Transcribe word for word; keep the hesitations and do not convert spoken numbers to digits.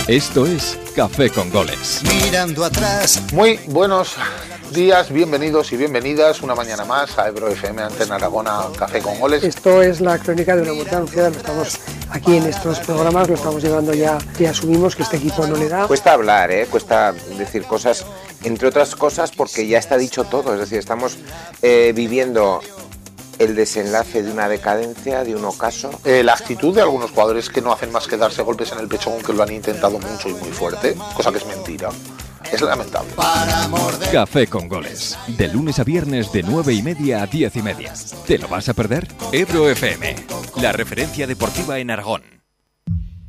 Esto es Café con Goles. Mirando atrás. Muy buenos días, bienvenidos y bienvenidas una mañana más a Ebro F M, Antena Aragona, Café con Goles. Esto es la crónica de una vuelta anunciada. Lo estamos aquí en estos programas, lo estamos llevando ya, ya asumimos que este equipo no le da. Cuesta hablar, ¿eh? Cuesta decir cosas, entre otras cosas porque ya está dicho todo, es decir, estamos eh, viviendo el desenlace de una decadencia, de un ocaso. Eh, la actitud de algunos jugadores que no hacen más que darse golpes en el pecho, aunque lo han intentado mucho y muy fuerte, cosa que es mentira. Es lamentable. Café con Goles. De lunes a viernes de nueve y media a diez y media. ¿Te lo vas a perder? Ebro F M, la referencia deportiva en Aragón.